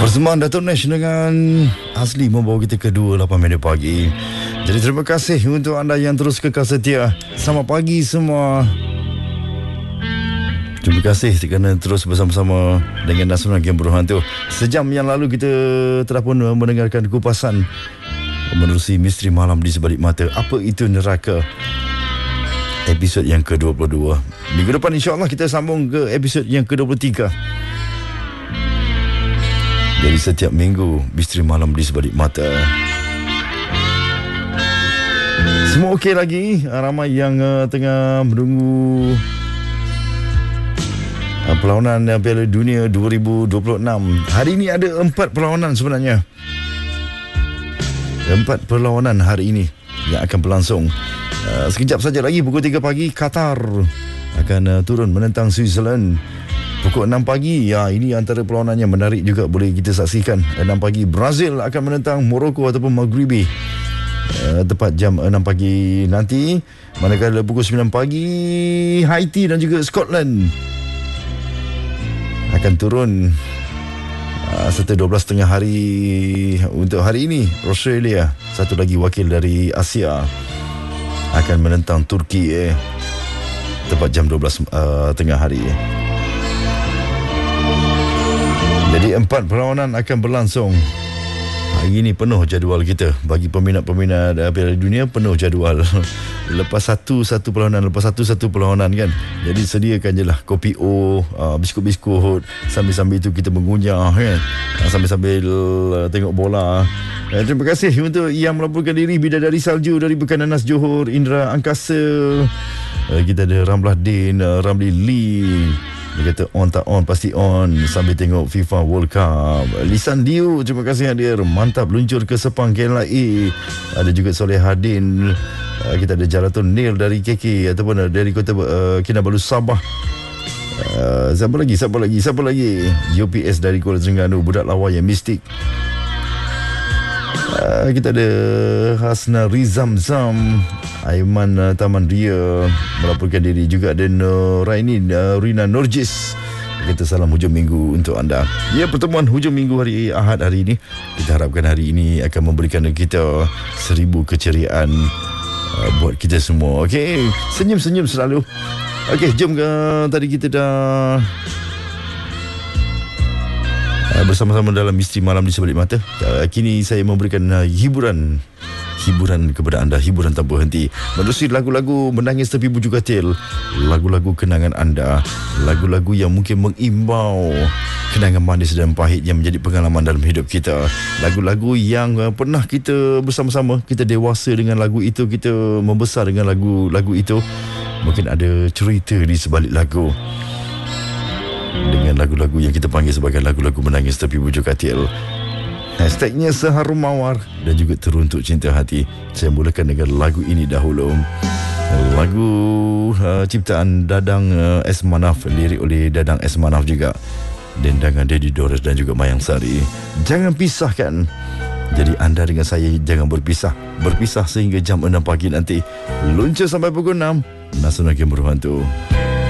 Persembahan Dato' Nash dengan Asli membawa kita ke 2:08 minit pagi. Jadi terima kasih untuk anda yang terus kekal setia. Selamat pagi semua. Terima kasih kerana terus bersama-sama dengan Nasional Game Berhantu. Sejam yang lalu kita telah pun mendengarkan kupasan menerusi misteri malam di sebalik mata. Apa itu neraka? Episod yang ke-22. Minggu depan insya-Allah kita sambung ke episod yang ke-23. Jadi setiap minggu misteri malam di sebalik mata. Semua okey lagi? Ramai yang tengah menunggu perlawanan Piala Dunia 2026. Hari ini ada 4 perlawanan sebenarnya. 4 perlawanan hari ini yang akan berlangsung. Sekejap saja lagi pukul 3 pagi Qatar akan turun menentang Switzerland. Pukul 6 pagi, ya, ini antara perlawanan yang menarik juga boleh kita saksikan. 6 pagi Brazil akan menentang Morocco ataupun Maghribi. Tepat jam 6 pagi nanti. Manakala pukul 9 pagi Haiti dan juga Scotland akan turun. Serta 12.30 hari untuk hari ini Australia, satu lagi wakil dari Asia, akan menentang Turki tepat jam 12 tengah hari. Jadi 4 perlawanan akan berlangsung. Hari ini penuh jadual kita. Bagi peminat-peminat Piala Dunia, penuh jadual. Lepas satu perlawanan kan. Jadi sediakan je lah kopi O, biskut-biskut. Sambil-sambil itu kita mengunyah kan. Sambil-sambil tengok bola. Terima kasih untuk yang melaporkan diri. Bidadari Salju dari Bekanan Nas Johor, Indra Angkasa. Kita ada Ramlah Din, Ramli Lee. Dia kata on tak on, pasti on sambil tengok FIFA World Cup. Lisan Diu, terima kasih hadir. Mantap luncur ke Sepang KLIA. Ada juga Soleh Hadin. Kita ada Jaratun Nil dari KK ataupun dari Kota Kinabalu Sabah. Siapa lagi? UPS dari Kuala Terengganu, budak lawa yang mistik. Kita ada Hasna Rizam Zam, Aiman Taman Ria melaporkan diri. Juga ada Rina Norjis. Kita salam hujung minggu untuk anda. Ya, pertemuan hujung minggu hari Ahad hari ini. Kita harapkan hari ini akan memberikan kita 1000 keceriaan buat kita semua. Okey, senyum-senyum selalu. Okey, jom ke tadi kita dah bersama-sama dalam misteri malam di sebalik mata. Kini saya memberikan hiburan kepada anda, hiburan tanpa henti. Menerusi lagu-lagu menangis tepi bujur katil, lagu-lagu kenangan anda, lagu-lagu yang mungkin mengimbau kenangan manis dan pahit yang menjadi pengalaman dalam hidup kita. Lagu-lagu yang pernah kita bersama-sama, kita dewasa dengan lagu itu, kita membesar dengan lagu itu. Mungkin ada cerita di sebalik lagu, dengan lagu-lagu yang kita panggil sebagai lagu-lagu menangis tepi bujur katil. Hashtagnya Seharum Mawar dan juga Teruntuk Cinta Hati. Saya mulakan dengan lagu ini dahulu. Lagu ciptaan Dadang S. Manaf, lirik oleh Dadang S. Manaf juga, dendangan Dedi Doris dan juga Mayang Sari. Jangan pisahkan. Jadi anda dengan saya jangan berpisah sehingga jam 6 pagi nanti. Luncur sampai pukul 6. Nasional Game Berhantu.